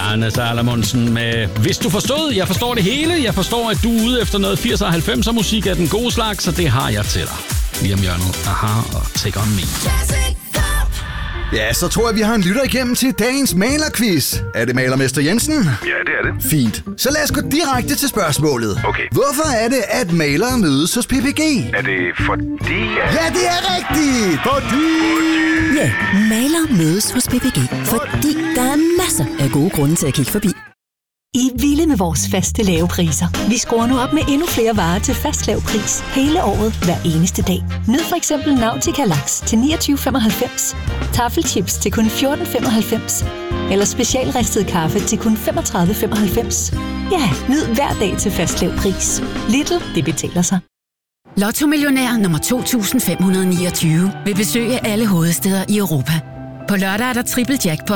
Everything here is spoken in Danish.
Arne Salomonsen med Hvis du forstod, jeg forstår det hele. Jeg forstår, at du er ude efter noget 80'er og 90'er musik af den gode slags, så det har jeg til dig. Lige om hjørnet. Aha og Take On Me. Ja, så tror jeg, vi har en lytter igennem til dagens malerquiz. Er det malermester Jensen? Ja, det er det. Fint. Så lad os gå direkte til spørgsmålet. Okay. Hvorfor er det, at malere mødes hos PPG? Er det fordi... Ja, det er rigtigt! Ja, malere mødes hos PPG, fordi der er masser af gode grunde til at kigge forbi. I er vilde med vores faste lave priser. Vi skruer nu op med endnu flere varer til fast lav pris hele året, hver eneste dag. Nyd for eksempel Nautica Laks til 29,95, Taffelchips til kun 14,95 eller specialristet kaffe til kun 35,95. Ja, nyd hver dag til fast lav pris. Lidl, det betaler sig. Lotto-millionær nummer 2529 vil besøge alle hovedstæder i Europa. På lørdag er der triple jackpot